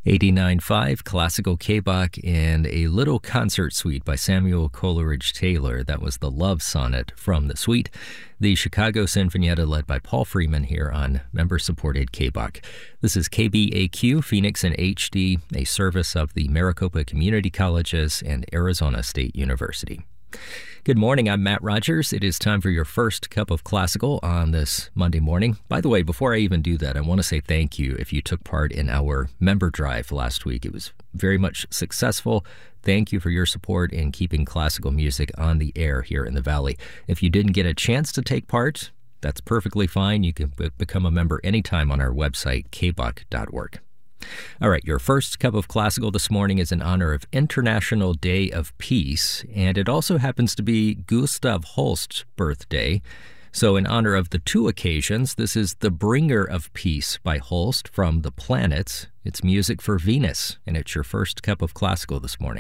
89.5 Classical K-Bach and a little concert suite by Samuel Coleridge Taylor. That was the Love Sonnet from the suite. The Chicago Sinfonietta led by Paul Freeman here on member-supported K-Bach. This is KBAQ, Phoenix in HD, a service of the Maricopa Community Colleges and Arizona State University. Good morning, I'm Matt Rogers. It is time for your first cup of classical on this Monday morning. By the way, before I even do that, I want to say thank you if you took part in our member drive last week. It was very much successful. Thank you for your support in keeping classical music on the air here in the Valley. If you didn't get a chance to take part, that's perfectly fine. You can become a member anytime on our website, kbach.org. All right, your first cup of classical this morning is in honor of International Day of Peace, and it also happens to be Gustav Holst's birthday. So in honor of the two occasions, this is The Bringer of Peace by Holst from The Planets. It's music for Venus, and it's your first cup of classical this morning.